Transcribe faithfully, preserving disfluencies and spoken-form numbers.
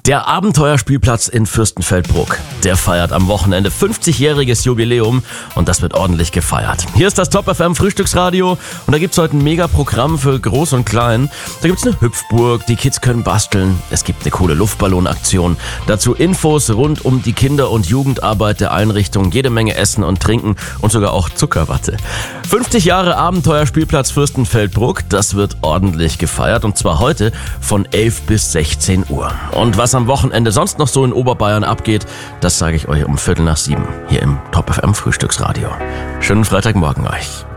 Der Abenteuerspielplatz in Fürstenfeldbruck, der feiert am Wochenende fünfzigjähriges Jubiläum und das wird ordentlich gefeiert. Hier ist das Top F M Frühstücksradio und da gibt's heute ein Mega-Programm für Groß und Klein. Da gibt's eine Hüpfburg, die Kids können basteln, es gibt eine coole Luftballonaktion, dazu Infos rund um die Kinder- und Jugendarbeit der Einrichtung, jede Menge Essen und Trinken und sogar auch Zuckerwatte. fünfzig Jahre Abenteuerspielplatz Fürstenfeldbruck, das wird ordentlich gefeiert und zwar heute von elf bis sechzehn Uhr. Und was am Wochenende sonst noch so in Oberbayern abgeht, das sage ich euch um Viertel nach sieben hier im Top F M Frühstücksradio. Schönen Freitagmorgen euch.